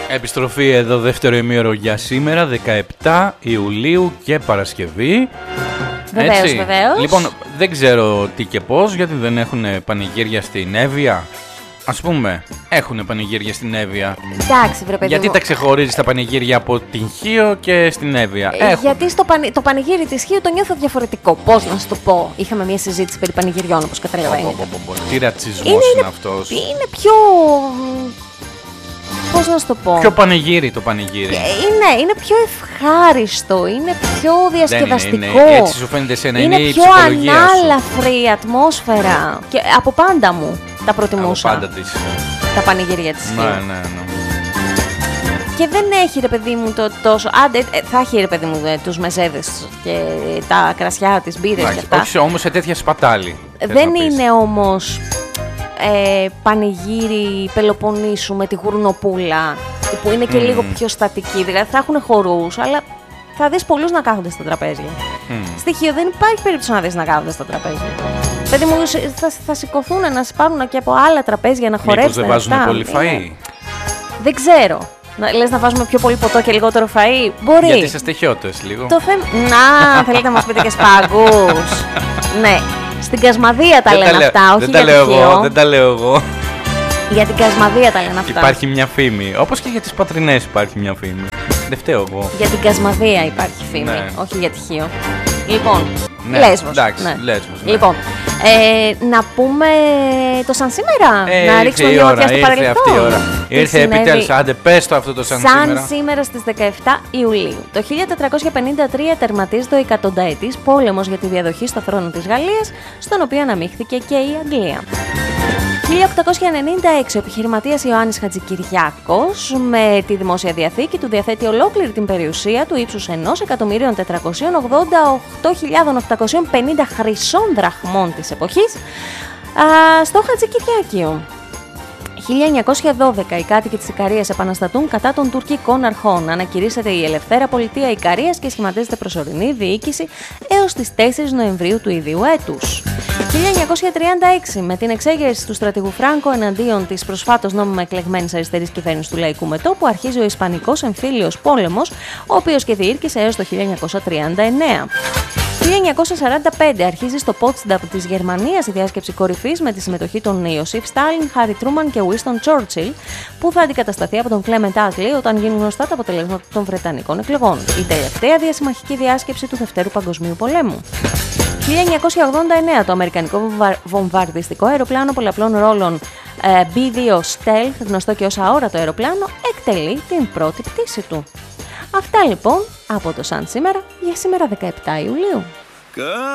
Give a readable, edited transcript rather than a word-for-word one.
Επιστροφή εδώ, δεύτερο ημίωρο για σήμερα, 17 Ιουλίου και Παρασκευή. Βεβαίως, βεβαίως. Λοιπόν, δεν ξέρω τι και πώς, γιατί δεν έχουν πανηγύρια στην Εύβοια. Ας πούμε, έχουν πανηγύρια στην Εύβοια. Εντάξει, βρε παιδί Γιατί μου. τα ξεχωρίζεις τα πανηγύρια από την Χίο και στην Εύβοια? Γιατί το πανηγύρι της Χίου το νιώθω διαφορετικό. Πώς να σου το πω. Είχαμε μια συζήτηση περί πανηγυριών, όπως καταλαβαίνετε. Τι ρατσισμός είναι αυτός. Είναι πιο... Πώς να σου το πω. Πιο πανηγύρι το πανηγύρι. Είναι πιο ευχάριστο, είναι πιο διασκεδαστικό. Είναι, έτσι σου φαίνεται εσένα, είναι η πιο ψυχολογία σου. ανάλαφρη η ατμόσφαιρα. Και από πάντα μου τα προτιμούσα. Από πάντα της. Τα πανηγύρια της Χίου. Ναι. Και δεν έχει, ρε παιδί μου, το τόσο. Άντε, θα έχει, ρε παιδί μου, τους μεζέδες και τα κρασιά, τις μπύρες και αυτά. Όχι όμως σε τέτοια σπατάλη. Δεν είναι όμως πανηγύρι Πελοποννήσου με τη γουρνοπούλα, που είναι και λίγο πιο στατική. Δηλαδή θα έχουν χορούς, αλλά θα δεις πολλούς να κάθονται στα τραπέζια. Στη Χίο δεν υπάρχει περίπτωση να δεις να κάθονται στα τραπέζια. Παιδί μου, θα σηκωθούν να σπάρουν και από άλλα τραπέζια να χορέψουν. Μήπως δεν βάζουν πολύ φαΐ? Δεν ξέρω. Λες να βάζουμε πιο πολύ ποτό και λιγότερο φαΐ? Μπορεί. Γιατί είσαστε χιώτες λίγο. Το θέμα. Να, θέλετε να μας πείτε και σπάγκους. Ναι. Στην Κασμαδία τα λένε αυτά, όχι για τη Χίο. Δεν τα λέω εγώ. Για την Κασμαδία τα λένε αυτά. Υπάρχει μια φήμη. Όπως και για τις Πατρινές υπάρχει μια φήμη. Δεν φταίω εγώ. Για την Κασμαδία υπάρχει φήμη, ναι. Όχι για τη Χίο. Λοιπόν, ναι, Λέσβος. Εντάξει, ναι. Λέσβος, ναι. Λοιπόν, να πούμε το σαν σήμερα. Να ρίξουμε μια ματιά στο παρελθόν. Αυτή η ώρα. Ήρθε επιτέλους. Άντε, πες το αυτό το σαν σήμερα. Σαν σήμερα στις 17 Ιουλίου. Το 1453 τερματίζεται ο εκατονταετής πόλεμος για τη διαδοχή στο θρόνο της Γαλλίας, στον οποίο αναμίχθηκε και η Αγγλία. 1896 ο επιχειρηματίας Ιωάννης Χατζικυριάκος με τη Δημόσια Διαθήκη του διαθέτει ολόκληρη την περιουσία του ύψους 1.488.850 χρυσών δραχμών της εποχής στο Χατζικυριάκιο. 1912 οι κάτοικοι της Ικαρίας επαναστατούν κατά των τουρκικών αρχών. Ανακηρύσσεται η Ελευθέρα Πολιτεία Ικαρίας και σχηματίζεται προσωρινή διοίκηση έως τις 4 Νοεμβρίου του ίδιου έτους. 1936 με την εξέγερση του στρατηγού Φράνκο εναντίον της προσφάτως νόμιμα εκλεγμένης αριστερής κυβέρνησης του Λαϊκού Μετώπου αρχίζει ο Ισπανικός Εμφύλιος Πόλεμος, ο οποίος και διήρκησε έως το 1939. 1945 αρχίζει στο Πότσταμ της Γερμανίας η διάσκεψη κορυφής με τη συμμετοχή των Ιωσήφ Στάλιν, Χάρι Τρούμαν και Ουίστον Τσόρτσιλ, που θα αντικατασταθεί από τον Κλέμεντ Άτλι όταν γίνουν γνωστά τα αποτελέσματα των Βρετανικών εκλογών. Η τελευταία διασημαχική διάσκεψη του Δευτέρου Παγκοσμίου Πολέμου. 1989 το αμερικανικό βομβαρδιστικό αεροπλάνο πολλαπλών ρόλων B-2 Stealth, γνωστό και ως αόρατο αεροπλάνο, εκτελεί την πρώτη πτήση του. Αυτά λοιπόν από το σαν σήμερα για σήμερα 17 Ιουλίου.